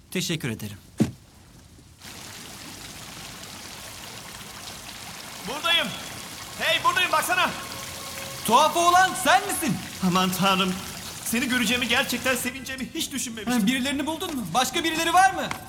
Teşekkür ederim. Buradayım. Hey buradayım baksana. Tuhaf oğlan sen misin? Aman tanrım. Seni göreceğimi gerçekten sevineceğimi hiç düşünmemiştim. Birilerini buldun mu? Başka birileri var mı?